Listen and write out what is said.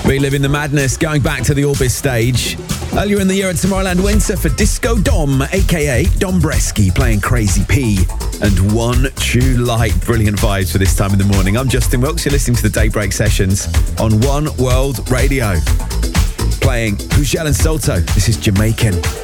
Reliving the madness, going back to the Orbis stage. Earlier in the year at Tomorrowland Winter for Disco Dom, a.k.a. Dom Bresky, playing Crazy P. And One True Light. Brilliant vibes for this time in the morning. I'm Justin Wilkes. You're listening to the Daybreak Sessions on One World Radio. Playing Pujal and Salto. This is Jamaican.